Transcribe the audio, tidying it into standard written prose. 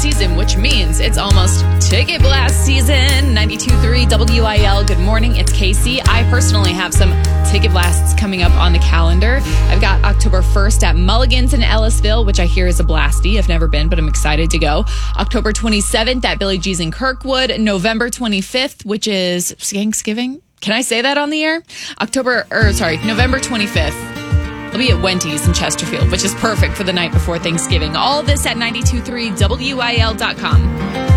season, which means it's almost Ticket Blast season. 92.3 WIL. Good morning. It's Casey. I personally have some Ticket Blasts coming up on the calendar. I've got October 1st at Mulligan's in Ellisville, which I hear is a blasty. I've never been, but I'm excited to go. October 27th at Billy G's in Kirkwood. November 25th, which is Thanksgiving. Can I say that on the air? November 25th. I'll be at Wendy's in Chesterfield, which is perfect for the night before Thanksgiving. All this at 92.3 WIL.com.